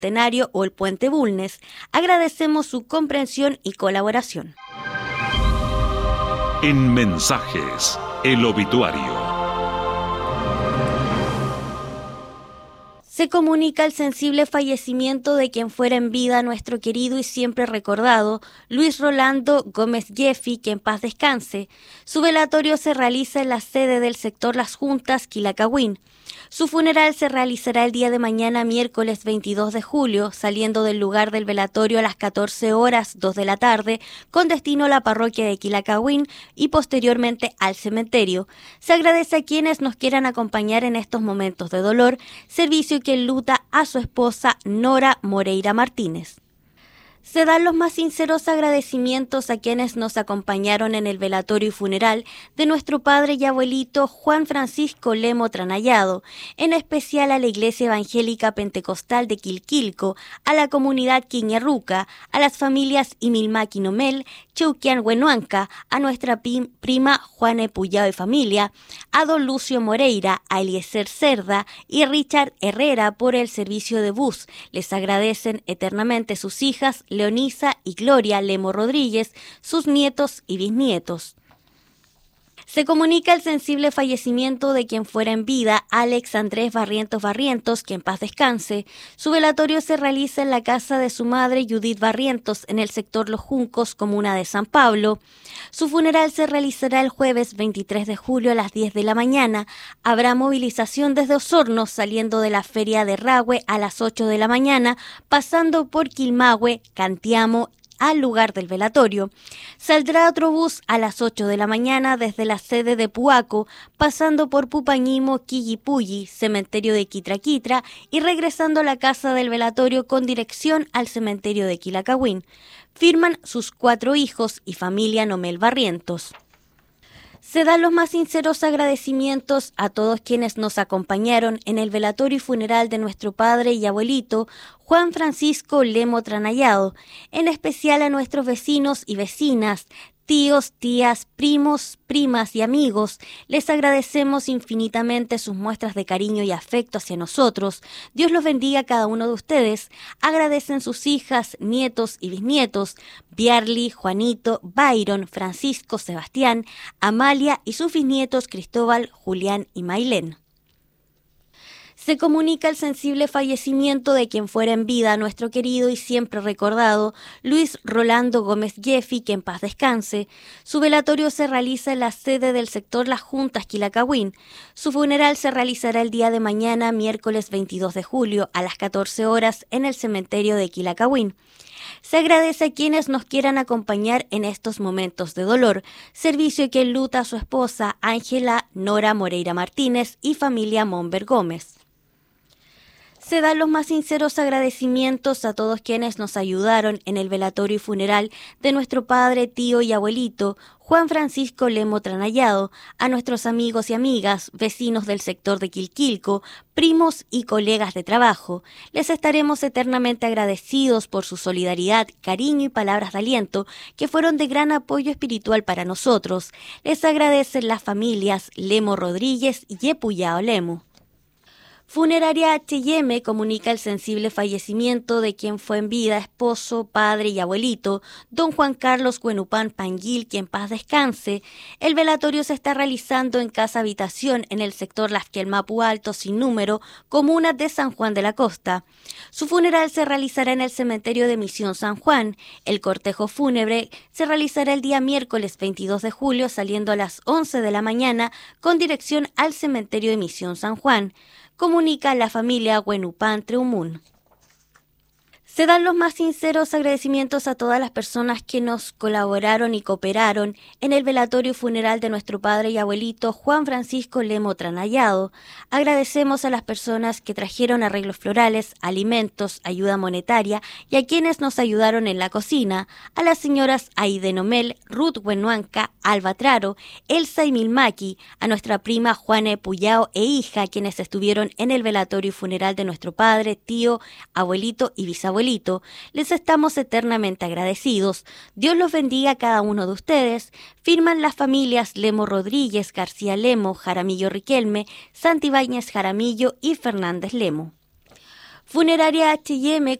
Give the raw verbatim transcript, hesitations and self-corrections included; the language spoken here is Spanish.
Bicentenario o el Puente Bulnes. Agradecemos su comprensión y colaboración. En Mensajes, el obituario. Se comunica el sensible fallecimiento de quien fuera en vida nuestro querido y siempre recordado Luis Rolando Gómez Jeffy, que en paz descanse. Su velatorio se realiza en la sede del sector Las Juntas, Quilacagüín. Su funeral se realizará el día de mañana, miércoles veintidós de julio, saliendo del lugar del velatorio a las catorce horas, dos de la tarde, con destino a la parroquia de Quilacagüín y posteriormente al cementerio. Se agradece a quienes nos quieran acompañar en estos momentos de dolor, servicio que enluta a su esposa Nora Moreira Martínez. Se dan los más sinceros agradecimientos a quienes nos acompañaron en el velatorio y funeral de nuestro padre y abuelito Juan Francisco Lemo Tranayado, en especial a la Iglesia Evangélica Pentecostal de Quilquilco, a la comunidad Quiñarruca, a las familias Imilmaki Nomel, Cheuquian Huenuanca, a nuestra prim- prima Juana Puyao y familia, a don Lucio Moreira, a Eliezer Cerda y Richard Herrera por el servicio de bus. Les agradecen eternamente sus hijas Leonisa y Gloria Lemo Rodríguez, sus nietos y bisnietos. Se comunica el sensible fallecimiento de quien fuera en vida, Alex Andrés Barrientos Barrientos, que en paz descanse. Su velatorio se realiza en la casa de su madre, Judith Barrientos, en el sector Los Juncos, comuna de San Pablo. Su funeral se realizará el jueves veintitrés de julio a las diez de la mañana. Habrá movilización desde Osorno, saliendo de la feria de Rahue a las ocho de la mañana, pasando por Quilmahue, Cantiamo, al lugar del velatorio. Saldrá otro bus a las ocho de la mañana desde la sede de Puaco, pasando por Pupañimo, Quillipulli, cementerio de Quitraquitra y regresando a la casa del velatorio con dirección al cementerio de Quilacagüín. Firman sus cuatro hijos y familia Nomel Barrientos. Se dan los más sinceros agradecimientos a todos quienes nos acompañaron en el velatorio y funeral de nuestro padre y abuelito Juan Francisco Lemo Tranayado, en especial a nuestros vecinos y vecinas, tíos, tías, primos, primas y amigos. Les agradecemos infinitamente sus muestras de cariño y afecto hacia nosotros. Dios los bendiga a cada uno de ustedes. Agradecen sus hijas, nietos y bisnietos, Biarli, Juanito, Byron, Francisco, Sebastián, Amalia y sus bisnietos Cristóbal, Julián y Mailén. Se comunica el sensible fallecimiento de quien fuera en vida nuestro querido y siempre recordado Luis Rolando Gómez Jeffy, que en paz descanse. Su velatorio se realiza en la sede del sector Las Juntas, Quilacagüín. Su funeral se realizará el día de mañana, miércoles veintidós de julio, a las catorce horas, en el cementerio de Quilacagüín. Se agradece a quienes nos quieran acompañar en estos momentos de dolor, servicio que enluta a su esposa Ángela Nora Moreira Martínez y familia Monber Gómez. Se dan los más sinceros agradecimientos a todos quienes nos ayudaron en el velatorio y funeral de nuestro padre, tío y abuelito, Juan Francisco Lemo Tranayado, a nuestros amigos y amigas, vecinos del sector de Quilquilco, primos y colegas de trabajo. Les estaremos eternamente agradecidos por su solidaridad, cariño y palabras de aliento, que fueron de gran apoyo espiritual para nosotros. Les agradecen las familias Lemo Rodríguez y Epuyao Lemo. Funeraria H y M comunica el sensible fallecimiento de quien fue en vida esposo, padre y abuelito, don Juan Carlos Huenupán Panguil, que en paz descanse. El velatorio se está realizando en casa habitación en el sector Lasquelmapu Alto sin número, comuna de San Juan de la Costa. Su funeral se realizará en el cementerio de Misión San Juan. El cortejo fúnebre se realizará el día miércoles veintidós de julio, saliendo a las once de la mañana con dirección al cementerio de Misión San Juan. Comunica la familia Huenupán Treumun. Se dan los más sinceros agradecimientos a todas las personas que nos colaboraron y cooperaron en el velatorio funeral de nuestro padre y abuelito Juan Francisco Lemo Tranayado. Agradecemos a las personas que trajeron arreglos florales, alimentos, ayuda monetaria y a quienes nos ayudaron en la cocina, a las señoras Aide Nomel, Ruth Huenuanca, Alba Traro, Elsa y Milmaki, a nuestra prima Juana Puyao e hija, quienes estuvieron en el velatorio y funeral de nuestro padre, tío, abuelito y bisabuelito. Les estamos eternamente agradecidos. Dios los bendiga a cada uno de ustedes. Firman las familias Lemo Rodríguez, García Lemo, Jaramillo Riquelme, Santibáñez Jaramillo y Fernández Lemo. Funeraria H y M